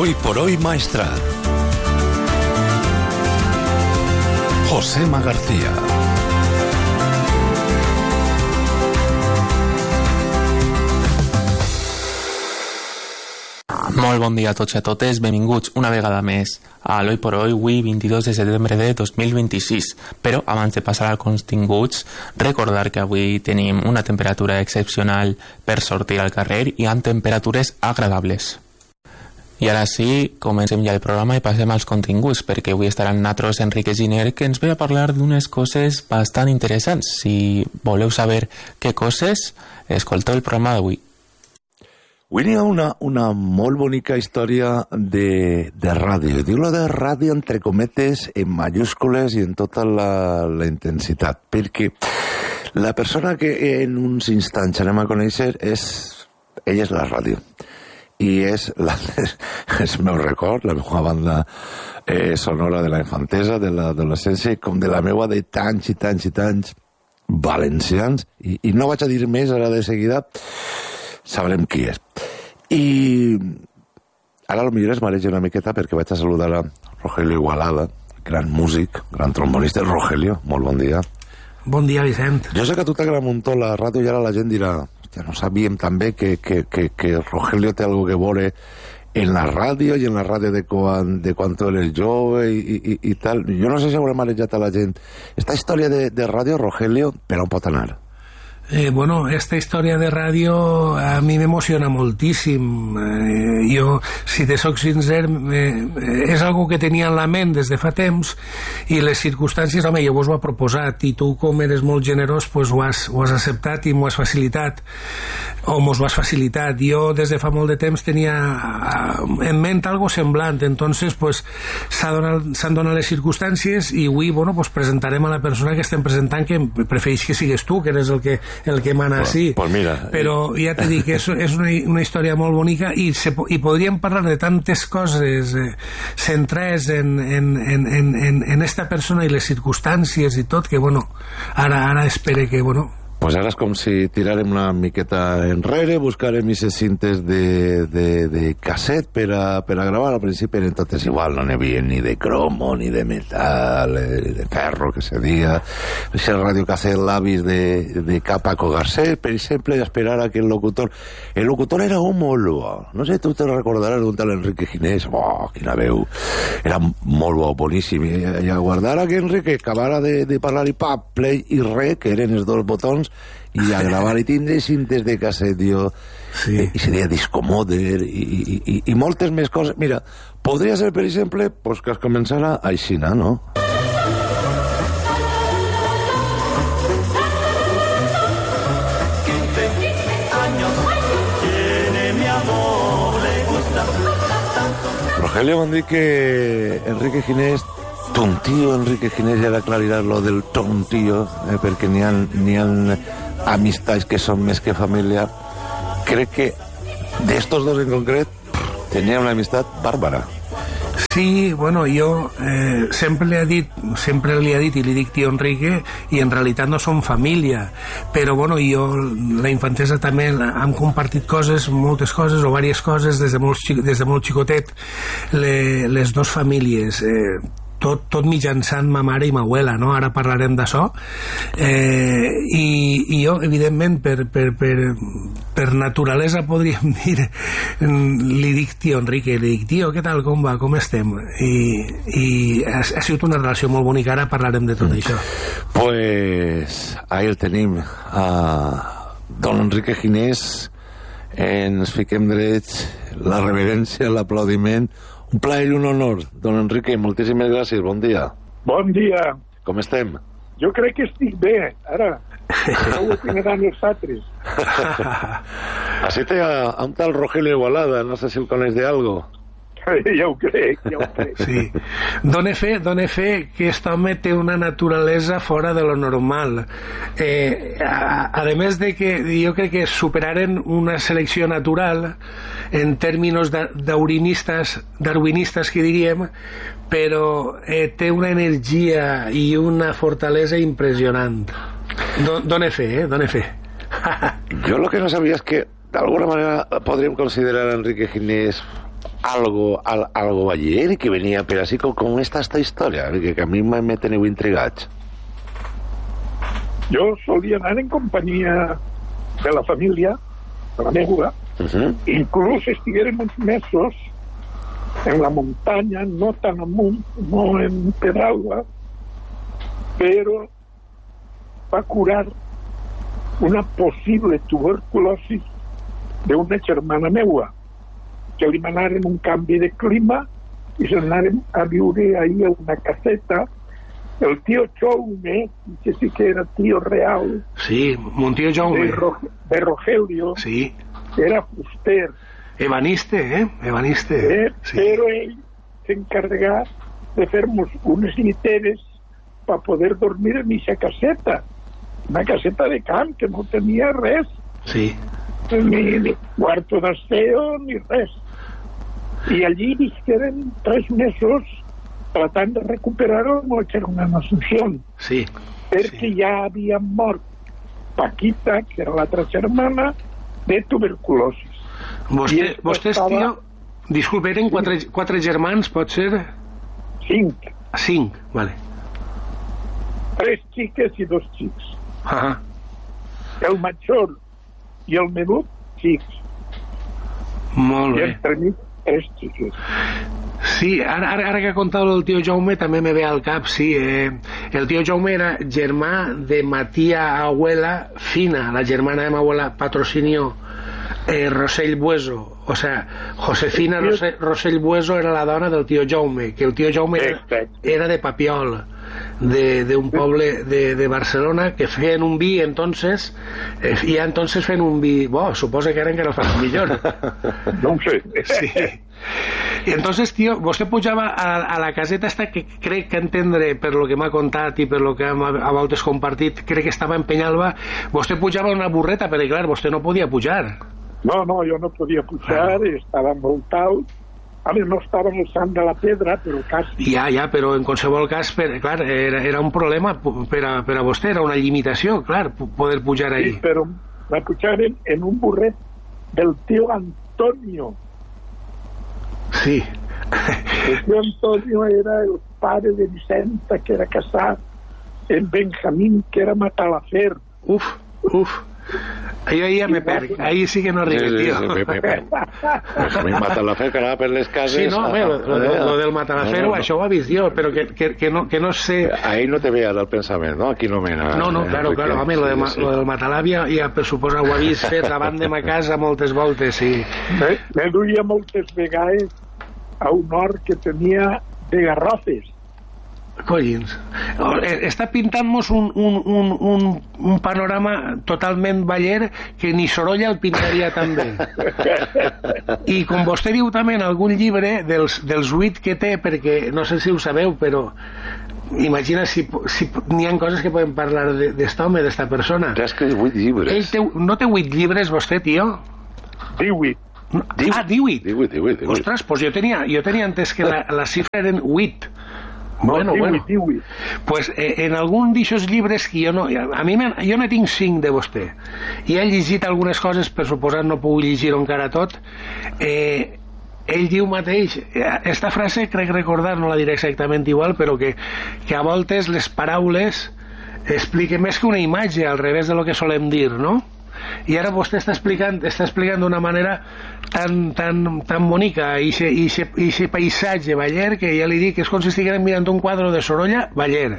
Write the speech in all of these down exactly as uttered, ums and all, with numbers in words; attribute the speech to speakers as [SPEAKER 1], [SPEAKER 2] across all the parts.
[SPEAKER 1] Hoy por hoy Maestrat. Josema García.
[SPEAKER 2] Molt bon dia a tots i a totes, benvinguts una vegada més a l'Hoy por Hoy, avui vint-i-dos de setembre de dos mil vint-i-sis. Però abans de passar als continguts, recordar que avui tenim una temperatura excepcional per sortir al carrer i amb temperatures agradables. I ara sí, comencem ja el programa i passem als continguts, perquè avui estarà amb nosaltres Enrique Giner, que ens ve a parlar d'unes coses bastant interessants. Si voleu saber què coses, escolteu el programa d'avui.
[SPEAKER 3] Avui hi ha una, una molt bonica història de, de ràdio. Diu-la de ràdio entre cometes, en majúscules i en tota la, la intensitat, perquè la persona que en uns instants anem a conèixer és... ella és la ràdio. I és la, el meu record, la meva banda eh, sonora de la infantesa, de l'adolescència, com de la meva de tants i tants i tants valencians. I, i no vaig a dir més ara de seguida, sabrem qui és. I ara potser es mareja una miqueta perquè vaig a saludar a Rogelio Igualada, gran músic, gran trombonista. Rogelio, molt bon dia.
[SPEAKER 4] Bon dia, Vicent.
[SPEAKER 3] Jo sé que a tu t'agrada un muntó la ràdio i ara la gent dirà, hòstia, no sabíem també que, que, que, que Rogelio té algo que veure en la ràdio i en la ràdio de quan, de quan tu eres jove i, i, i tal. Jo no sé si hauré marejat a la gent. Esta història de, de ràdio, Rogelio, per on pot anar?
[SPEAKER 4] Eh, bueno, esta història de ràdio a mi m'emociona moltíssim. Eh, jo, si te soc sincer, eh, és algo que tenia en la ment des de fa temps i les circumstàncies, home, jo vos ho he proposat i tu, com eres molt generós, pues ho has, ho has acceptat i m'ho has facilitat, o mos ho has facilitat. Jo des de fa molt de temps tenia en ment algo semblant, entonces pues s'han donat, s'han donat les circumstàncies i avui, bueno, pues presentarem a la persona que estem presentant, que prefereix que sigues tu, que eres el que el que mana així,
[SPEAKER 3] pues, pues mira,
[SPEAKER 4] però ja t'he dit que és, és una, una història molt bonica i, se, i podríem parlar de tantes coses eh, centrades en, en, en, en, en esta persona i les circumstàncies i tot, que bueno, ara, ara espere que bueno.
[SPEAKER 3] Pues ara és com si tirarem una miqueta enrere, buscarem aquestes cintes de, de, de casset per a, per a gravar. Al principi eren totes igual, no n'hi havia ni de cromo, ni de metal, ni de ferro, que se dia. Aquest radiocasset l'avis de, de Capaco Garcés, per exemple, i esperar a que el locutor... El locutor era un molt bo. No sé, tu te recordaràs d'un tal Enrique Ginés. Oh, quina veu. Era molt bo, boníssim. I, i a guardar a que Enrique acabara de, de parlar i pa, play i re, que eren els dos botons, i a gravar i tindre cintes de casset, jo, sí. i, i seria discomoder i, i, i, i moltes més coses. Mira, podria ser, per exemple, pues, que es començara així, no? Rogelio, van dir que Enrique Ginés, tontío Enrique Ginés, ja d'aclarir lo del tontío, eh, perquè n'hi ha, n'hi ha amistats que són més que família. Crec que d'estos dos en concret tenia una amistat bàrbara.
[SPEAKER 4] Sí, bueno, jo eh, sempre li he dit, sempre li he dit i li dic tio Enrique, i en realitat no som família, però bueno, jo la infantesa també hem compartit coses, moltes coses o diverses coses des de molt, des de molt xicotet, le, les dues famílies, eh, tot, tot mitjançant ma mare i ma abuela, no? Ara parlarem d'això. Eh, i, I jo, evidentment, per, per, per, per naturalesa, podríem dir, li dic tio Enrique, li dic, tio, què tal, com va, com estem? I, i ha, ha sigut una relació molt bonica, ara parlarem de tot mm. això.
[SPEAKER 3] Pues ahí el tenim, a don Enrique Ginés, ens fiquem drets, la reverència, l'aplaudiment. Un plaer i un honor, don Enrique, moltíssimes gràcies, bon dia.
[SPEAKER 5] Bon dia.
[SPEAKER 3] Com estem?
[SPEAKER 5] Jo crec que estic bé, ara. No ho tindran els altres.
[SPEAKER 3] Així té a, a un tal Rogelio Igualada, no sé si el coneix de algo.
[SPEAKER 5] Ja ho crec, ja ho crec.
[SPEAKER 4] Sí. Dóna fe, dóna fe que aquest home té una naturalesa fora de lo normal. Eh, a, a més de que jo crec que superaren una selecció natural en términos darwinistes, darwinistes que diríem, però eh, té una energia i una fortalesa impressionant. Dóna fe, eh? Dóna fe.
[SPEAKER 3] Jo lo que no sabia és que d'alguna manera podríem considerar a Enrique Ginés algo, al, algo ayer que venía, pero así con, con esta, esta historia, que, que a mí me, me teniu intrigats.
[SPEAKER 5] Jo solia anar en companyia de la família, de la meva, uh-huh. Inclús estiguérem uns mesos en la muntanya, no tan amunt, no en Pedralba, però va curar una possible tuberculosi d'una germana meua, que li manaren un canvi de clima i se n'anaren a viure ahí a una caseta. El tío Jaume, que sí que era tío real,
[SPEAKER 4] sí, mon tío Jaume
[SPEAKER 5] de, Ro de Rogelio,
[SPEAKER 4] sí.
[SPEAKER 5] Era fuster,
[SPEAKER 4] ebaniste, eh? Ebaniste,
[SPEAKER 5] eh? Sí. Però ell s'encarregà de fer-nos unes lliteres per poder dormir en aquesta caseta, una caseta de camp que no tenia res,
[SPEAKER 4] sí.
[SPEAKER 5] ni, ni cuarto d'aseo ni res, i allí visqueren tres mesos tratant de recuperar-ho amb la germana Asunción,
[SPEAKER 4] sí,
[SPEAKER 5] perquè
[SPEAKER 4] sí.
[SPEAKER 5] ja havia mort Paquita, que era l'altra germana, de tuberculosi.
[SPEAKER 4] Vostè, vostè estava... tio, disculpe, eren quatre, quatre germans, pot ser?
[SPEAKER 5] Cinc.
[SPEAKER 4] Cinc, vale.
[SPEAKER 5] Tres xiques i dos xics.
[SPEAKER 4] Ah.
[SPEAKER 5] El major i el menut, xics.
[SPEAKER 4] Molt bé.
[SPEAKER 5] I entre mi, tres xiques.
[SPEAKER 4] Sí, ara, ara, ara que ha contat el tio Jaume també me ve al cap, sí, eh, el tio Jaume era germà de Matia Abuela Fina, la germana de ma abuela Patrocinio eh, Rosell Bueso, o sea, Josefina Rosell, Rosell Bueso era la dona del tio Jaume, que el tio Jaume era, era de Papiol, de, de un poble de, de Barcelona, que feien un vi entonces, eh, i ja entonces feien un vi, bo, suposa que eren que no fan millor.
[SPEAKER 5] No ho sé.
[SPEAKER 4] Sí. I entonces, tio, vostè pujava a, a la caseta esta que crec que entendre per lo que m'ha contat i per lo que hem a voltes compartit, crec que estava en Penyalba, vostè pujava una burreta, perquè clar, vostè no podia pujar.
[SPEAKER 5] No, no, jo no podia pujar, ah. Estava molt alt. A més, no estava en el sant de la pedra, però quasi.
[SPEAKER 4] Ja, ja, però en qualsevol cas, per, clar, era, era un problema per a, per a vostè, era una limitació, clar, poder pujar ahí.
[SPEAKER 5] Sí, però la pujaren en un burret del tio Antonio.
[SPEAKER 4] Sí.
[SPEAKER 5] El tío Antonio era el pare de Vicenta, que era casat en Benjamín, que era matalafer.
[SPEAKER 4] Uf, uf. Ahí ja me perc, ahí sí que no arriba, sí, tio. Sí, sí,
[SPEAKER 3] Benjamín Matalafer, que anava per les cases...
[SPEAKER 4] Sí, no, bé, lo, lo, lo del Matalafer, no, no, això ho ha vist jo, però que, que, que, no, que no sé...
[SPEAKER 3] Ahí no te veas el pensament, no? Aquí no mena...
[SPEAKER 4] No, no, claro, claro, home, lo, de, sí, sí. Lo del Matalàvia ja per suposar ho ha vist fet davant de ma casa moltes voltes, sí.
[SPEAKER 5] Me, me duia moltes vegades a un hort que tenia de garrofes.
[SPEAKER 4] Collins, està pintant-nos un, un, un, un, un panorama totalment baller que ni Sorolla el pintaria tan bé. I com vostè diu també en algun llibre dels, dels huit que té, perquè no sé si ho sabeu, però imagina si, si n'hi ha coses que podem parlar d'est home, d'esta persona.
[SPEAKER 3] T'has escrit huit llibres.
[SPEAKER 4] Ell té, no té huit llibres vostè, tio?
[SPEAKER 5] Divuit.
[SPEAKER 4] No, ah, divuit.
[SPEAKER 3] Divuit, divuit, divuit.
[SPEAKER 4] Ostres, doncs jo tenia, jo tenia entès que la, la xifra eren huit. Bueno,
[SPEAKER 5] divuit,
[SPEAKER 4] bueno.
[SPEAKER 5] divuit.
[SPEAKER 4] Pues eh, en algun d'aixòs llibres que jo no... A mi jo no tinc cinc de vostè. I he llegit algunes coses, per suposat no puc llegir-ho encara tot. Eh, ell diu mateix... Esta frase, crec recordar, no la diré exactament igual, però que, que a voltes les paraules expliquen més que una imatge, al revés de lo que solem dir, no? I ara vostè està explicant està explicant d'una manera tan, tan, tan bonica i aquest paisatge baller que ja li dic que és com si estiguem mirant un quadre de Sorolla baller.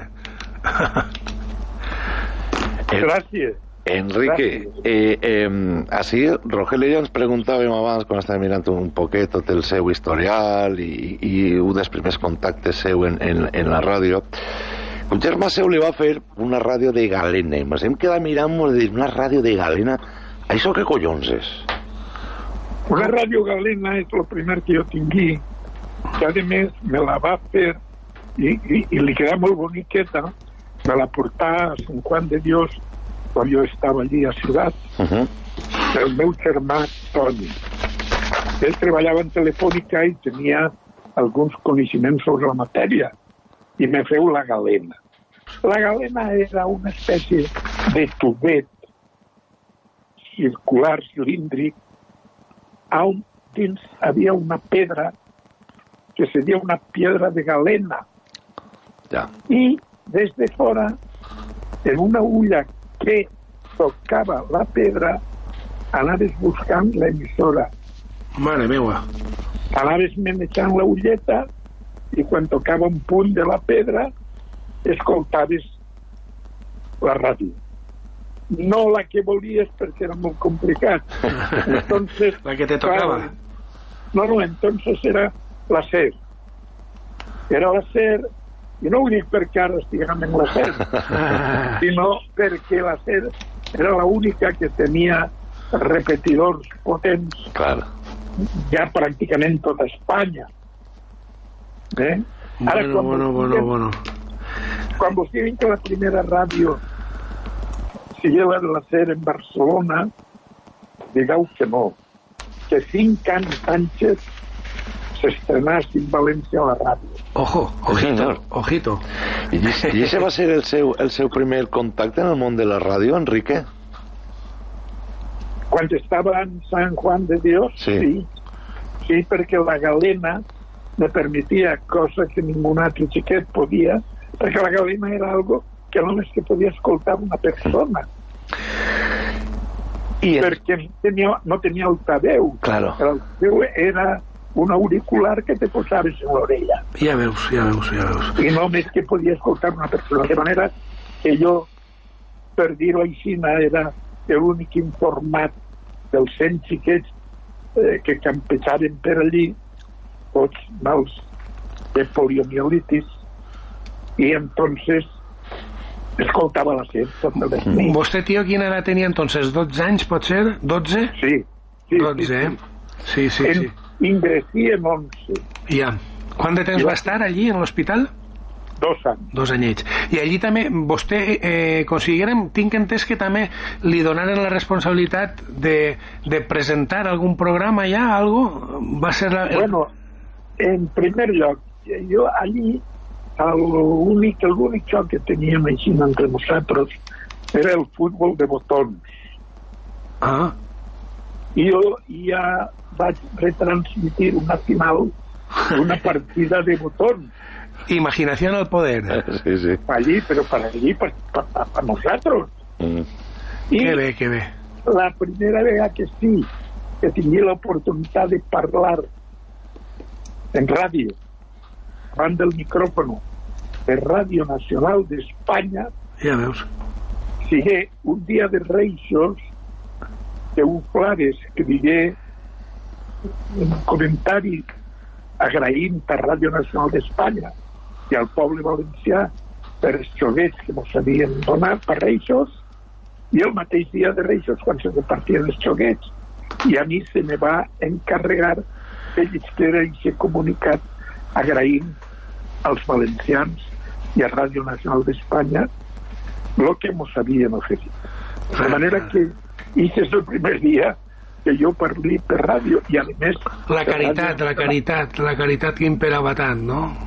[SPEAKER 5] Gràcies.
[SPEAKER 3] Enrique, eh, eh, así Rogelio ja ens preguntàvem abans quan estàvem mirant un poquet tot el seu historial i, i un dels primers contactes seu en, en, en la ràdio. Un germà seu li va fer una ràdio de galena i ens hem quedat mirant molt de dir, una ràdio de galena, això què collons és?
[SPEAKER 5] Una ràdio galena és el primer que jo tingui, que a més me la va fer i, i, i li queda molt boniqueta, me la portà a Sant Juan de Dios quan jo estava allí a Ciutat, uh-huh. El meu germà Toni. Ell treballava en Telefònica i tenia alguns coneixements sobre la matèria i me feu la galena. La galena era una espècie de tubet circular, cilíndric, on dins havia una pedra que seria una piedra de galena.
[SPEAKER 3] Ja.
[SPEAKER 5] I des de fora, en una ulla que tocava la pedra, anaves buscant l'emissora.
[SPEAKER 4] Mare meua.
[SPEAKER 5] Anaves manejant la ulleta i quan tocava un punt de la pedra escoltaves la ràdio. No la que volies perquè era molt complicat. Entonces,
[SPEAKER 4] la que te tocava.
[SPEAKER 5] Claro, no, no, entonces era la SER. Era la SER, i no ho dic perquè ara estiguem en la SER, sinó perquè la SER era l'única que tenia repetidors potents,
[SPEAKER 3] Clar.
[SPEAKER 5] ja pràcticament tota Espanya. Eh? Ara,
[SPEAKER 4] Bueno,
[SPEAKER 5] quan
[SPEAKER 4] bueno,
[SPEAKER 5] vos
[SPEAKER 4] bueno,
[SPEAKER 5] diguem-
[SPEAKER 4] bueno.
[SPEAKER 5] Quan vos diuen que la primera ràdio sigui la de la SER en Barcelona, digueu que no. Que cinc anys Sánchez s'estrenàs en València a la ràdio.
[SPEAKER 4] Ojo, ojito,
[SPEAKER 3] senyor.
[SPEAKER 4] ojito.
[SPEAKER 3] I I ese va ser el seu, el seu primer contacte en el món de la ràdio, Enrique?
[SPEAKER 5] Quan estava en San Juan de Dios,
[SPEAKER 3] Sí.
[SPEAKER 5] sí, sí, perquè la galena me permetia cosa que ningú altre xiquet podia, perquè la galena era algo que només que podia escoltar una persona,
[SPEAKER 3] I el...
[SPEAKER 5] perquè no tenia, no tenia altaveu.
[SPEAKER 3] Claro.
[SPEAKER 5] L'altaveu era un auricular que te posaves en l'orella
[SPEAKER 4] Ja veus, ja veus, ja veus.
[SPEAKER 5] i només que podia escoltar una persona, de manera que jo, per dir-ho així, era l'únic informat dels cent xiquets eh, que campejaven per allí, tots mals de poliomielitis, i entonces escoltava la SER tota les nits.
[SPEAKER 4] Vostè, tio, quina edat tenia entonces? dotze anys, pot ser? dotze?
[SPEAKER 5] Sí, sí,
[SPEAKER 4] dotze,
[SPEAKER 5] sí,
[SPEAKER 4] eh? Sí, sí,
[SPEAKER 5] En,
[SPEAKER 4] sí.
[SPEAKER 5] Ingresí en onze,
[SPEAKER 4] Ja. Quant de temps
[SPEAKER 5] Jo-
[SPEAKER 4] va estar allí, en l'hospital?
[SPEAKER 5] dos anys.
[SPEAKER 4] Dos anyets. I allí també, vostè, eh, considerem, tinc entès que també li donaren la responsabilitat de, de presentar algun programa ja, algo? Va ser la... El...
[SPEAKER 5] Bueno, en primer lloc, jo allí l'únic l'únic joc que teníem així entre nosaltres era el futbol de botons.
[SPEAKER 4] Ah,
[SPEAKER 5] I jo ja vaig retransmitir una final d'una partida de botons
[SPEAKER 4] imaginación al poder.
[SPEAKER 3] Sí, sí.
[SPEAKER 5] allí, però per allí, per, per, per, per nosaltres.
[SPEAKER 3] Mm.
[SPEAKER 5] I
[SPEAKER 4] Que bé, que bé.
[SPEAKER 5] la primera vegada que sí, que tingui l'oportunitat de parlar en ràdio, davant del micròfon de Ràdio Nacional d'Espanya,
[SPEAKER 4] Ja veus.
[SPEAKER 5] sigui un dia de Reixos que un Flares escrigué un comentari agraint a Ràdio Nacional d'Espanya i al poble valencià per els xoguets que ens havien donat per Reixos, i el mateix dia de Reixos, quan se repartien els xoguets, i a mi se me va encarregar de llistar aquest comunicat agraint als valencians i a Ràdio Nacional d'Espanya el que ens havien oferit. De manera que aquest és el primer dia que jo parli per ràdio, i a més...
[SPEAKER 4] La caritat, la caritat, la caritat que imperava tant, no?